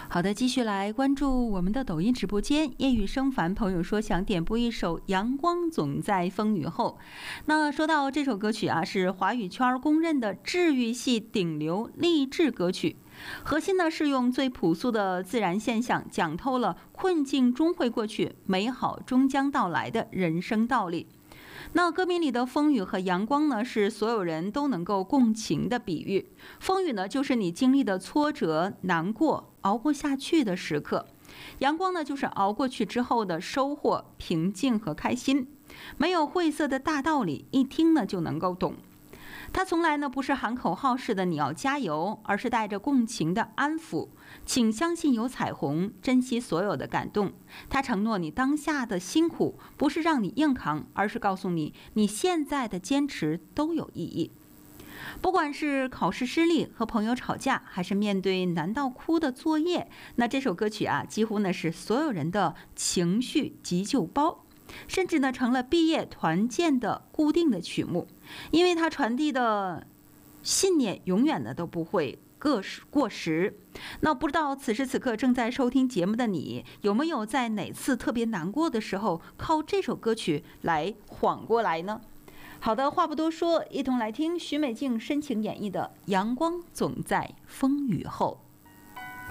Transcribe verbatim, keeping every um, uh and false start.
好的，继续来关注我们的抖音直播间。夜雨生凡朋友说想点播一首《阳光总在风雨后》。那说到这首歌曲啊，是华语圈公认的治愈系顶流励志歌曲。核心呢是用最朴素的自然现象，讲透了困境终会过去，美好终将到来的人生道理。那歌名里的风雨和阳光呢，是所有人都能够共情的比喻。风雨呢，就是你经历的挫折、难过、熬过下去的时刻；阳光呢，就是熬过去之后的收获、平静和开心。没有晦涩的大道理，一听呢就能够懂。它从来呢不是喊口号式的你要加油，而是带着共情的安抚。请相信有彩虹，珍惜所有的感动。它承诺你当下的辛苦不是让你硬扛，而是告诉你你现在的坚持都有意义。不管是考试失利、和朋友吵架，还是面对难到哭的作业，那这首歌曲啊，几乎呢是所有人的情绪急救包。甚至呢成了毕业团建的固定的曲目，因为它传递的信念永远呢都不会过时。那不知道此时此刻正在收听节目的你，有没有在哪次特别难过的时候靠这首歌曲来缓过来呢？好的，话不多说，一同来听许美静深情演绎的《阳光总在风雨后》。